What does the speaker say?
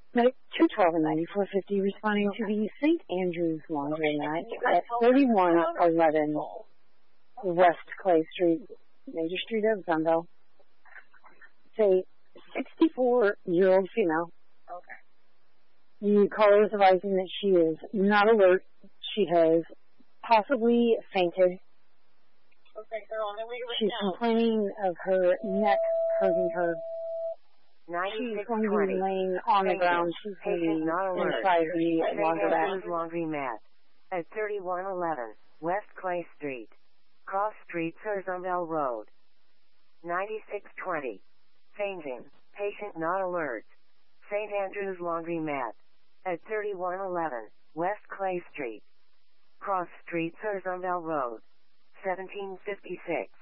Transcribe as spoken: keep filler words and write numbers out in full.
Medic two twelve and ninety-four fifty responding to the Saint Andrews Laundromat at thirty-one eleven West Clay Street, Major Street of Gunville. It's a sixty-four-year-old female. Okay. The caller is advising that she is not alert. She has possibly fainted. Okay, girl, I'm going to She's complaining of her neck hurting her. She's going to be laying on the ground. She's going to be inside the laundromat. Laundromat at thirty-one eleven West Clay Street, Cross Street, Sursumville Road. ninety-six twenty. Fainting. Patient not alert. Saint Andrews Laundromat at thirty-one eleven West Clay Street, Cross Street, Sursumville Road. seventeen fifty-six.